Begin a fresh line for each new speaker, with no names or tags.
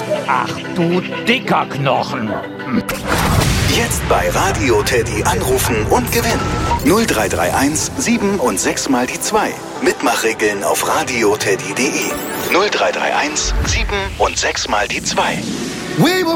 Ach du dicker Knochen.
Jetzt bei Radio Teddy anrufen und gewinnen. 0331 7 und 6 mal die 2. Mitmachregeln auf radioteddy.de. 0331 7 und 6 mal die 2.